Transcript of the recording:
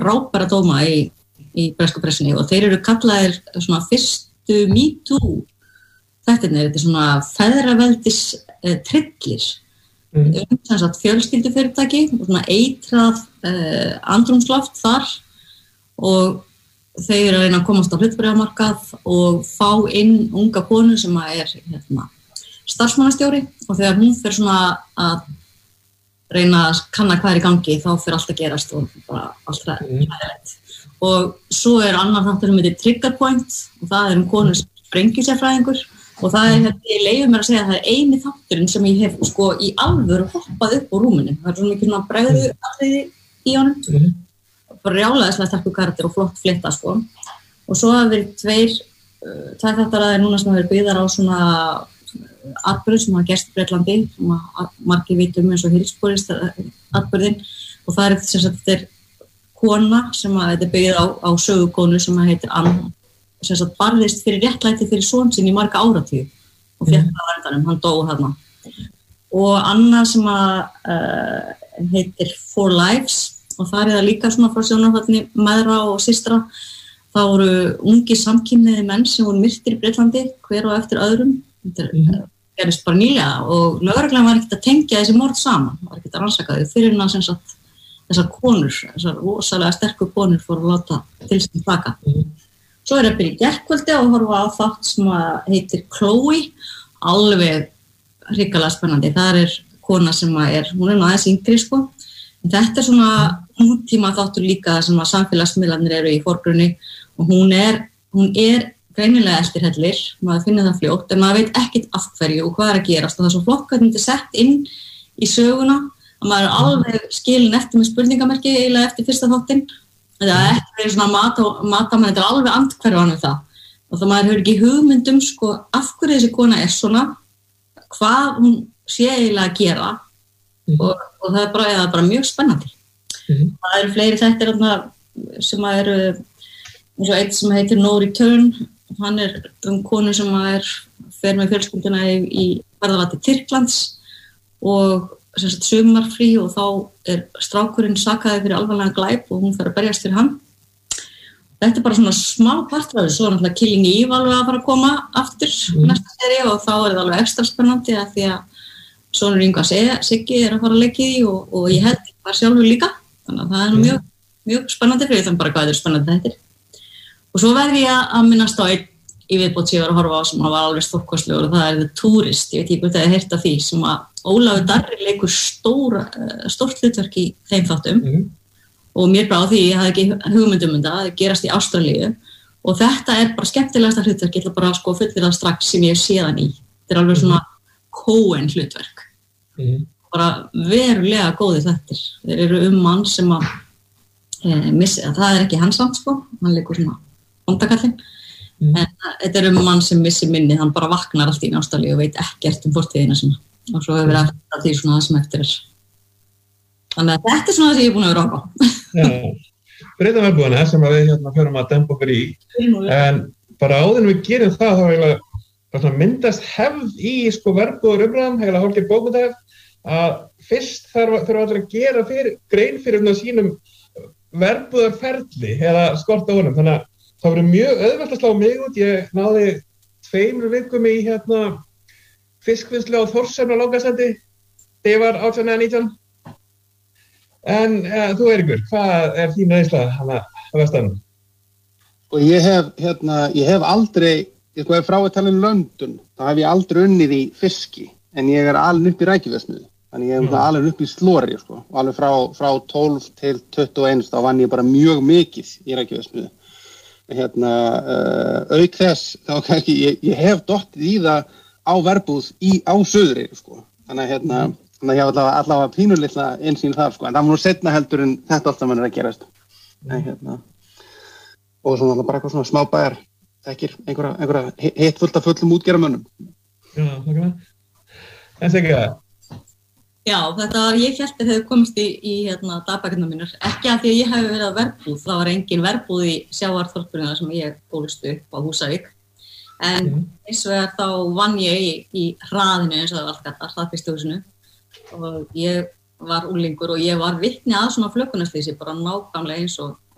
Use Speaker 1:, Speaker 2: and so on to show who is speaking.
Speaker 1: frábæra dóma í bresku pressunni og þeir eru kallaðir svona fyrstu MeToo þættirnir, þetta svona feðraveldis trillir sem sagt fjölskyldufyrirtæki og svona eitrað andrúmsloft þar og þeir eru að reyna að komast á hlutbréfamarkað og fá inn unga konu sem er starfsmannastjóri og þegar hún fer svona að reyna að kanna hvað í gangi þá fer allt að gerast og bara allt ræðilegt. Og svo annar þáttur sem heitir Trigger Point og það konu sem sprengjusérfræðingur og það ég leyfi mér að segja að það eini þátturinn sem ég hef sko í alvöru hoppað upp úr rúminu. Það svona mikið svona bregðu atriði í honum. Brjálæðislega sterkur karakter og flott fletta sko. Og svo hafa verið tvær þáttaraðir núna sem hafa verið byggðar á svona atburður sem hafa gerst í Bretlandi sem margir vita eins og Hillsborough atburðin og það sem sagt þetta kona sem þetta byggð á sögukonu sem heitir Ann sem sagt barðist fyrir réttlæti fyrir son sinn í marga áratugi og fékk það á endanum, hann dó þarna og annað sem heitir Four Lives og það það líka svona frá sjónarhorni mæðra og systra það voru ungir samkynhneigðir menn sem voru myrtir í Bretlandi hver og eftir öðrum þetta gerist bara nýlega og lögreglan var ekkert að tengja þessi morð saman, var ekkert að rannsaka þau fyrir hann sem sagt þessar konur, þessar rosalega sterku konur fóru að láta til sem taka. Svo það byrja í gærkvöldi og horfa á þátt sem heitir Chloe, alveg hrikalega spennandi. Það kona sem hún aðeins yngri sko. En þetta svona nútíma þáttur líka sem samfélagsmiðlarnir eru í forgrunni og hún greinilega eftirhellir, maður finnir það fljótt en maður veit ekkert af hverju og hvað að gerast og það svo flott hvernig þetta sett inn í söguna að maður alveg skilin eftir með spurningamerki eiginlega eftir fyrsta þáttinn þetta eftir svona mata mann þetta alveg andhverfan við það og það maður hefur ekki hugmynd sko af hverju þessi kona svona hvað hún sé eiginlega að gera og það bara mjög spennandi það fleiri þættir sem eins og eitt sem heitir No Return hann konu sem fer með fjölskylduna í ferðalag til Tyrklands og sem sagt sumarfrí og þá strákurinn sakaði fyrir alvarlegan glæp og hún fer að berjast fyrir hann. Þetta bara svona smá partræður, svo náttúrulega Killing Eve alveg að fara að koma aftur næsta seri og þá það alveg ekstra spennandi að því að sonur Yngvar Siggi að fara að leika í og ég held það sjálfur líka, þannig að það mjög, mjög spennandi fyrir þannig bara hvað spennandi þetta Og svo verði ég að minnast á einn í viðbót sem ég var að horfa á sem var alveg stórkostlegur og það The Tourist, ég veit ekki hvort það heyrt af því sem að Ólafur Darri leikur stórt hlutverk í þeim þáttum og mér bara á því, ég hafði ekki hugmyndum það gerast í Ástralíu og þetta bara skemmtilegasta hlutverk, ég ætla bara að fullyrða strax sem ég sé þann í. Þetta alveg svona Coen hlutverk. Bara verulega góði þættir. Þeir eru mann sem að missi, það ekki hans samt sko, hann leikur svona ondakallinn, en þetta mann sem missi minni, hann bara vaknar allt í Ástralíu og veit ekkert fortíðina sinna og svo hefur verið eftir því svona það sem eftir Þannig að þetta svona það sem ég búin að vera á.
Speaker 2: Breyta verbúðina sem við förum að dempa okkur í, en bara áður en við gerum það þá myndast hefð í verbúður umræðan, heila hálfgerð bókmennahefð, að fyrst þurfa allir að gera grein fyrir sínum verbúðarferli eða skort á honum, þannig að það voru mjög auðvelt að slá mig út. Ég náði 2 vikum í fiskvinnslu á Þórshöfn á Langasandi þegar ég var 18 eða 19. En þú Eiríkur, hvað þín reynsla á vestanum?
Speaker 3: Og ég hef aldrei, ef frá að tala London, þá hef ég aldrei unnið í fiski, en ég alin upp í rækjuverksmiðju. Þannig ég alin upp í slori, sko, og alveg frá 12 til 21, þá vann ég bara mjög mikið í rækjuverksmiðju. Auk þess, þá kannski, ég hef dottið í það á verbúð á Suðri, sko. Þannig að ég hef allavega pínulitla einsýn þar, sko, en það var seinna heldur en þetta allt saman að gerast. Og svona bara eitthvað svona smábæjar, þekkir einhverja hitt fullt af fullum útgerðarmönnum.
Speaker 2: Já, þakka. En segja það?
Speaker 1: Já, ég hélt að hefði komist í dagbækurnar mínar, ekki af því að ég hefði verið að verbúð, það var engin verbúð í sjávarþorpinu sem ég ólst upp á Húsavík, en eins og þá vann ég í hraðinu eins og það var alltaf hraðfrystihúsinu og ég var unglingur og ég var vitni að svona flökunarslýsi, bara nákvæmlega eins og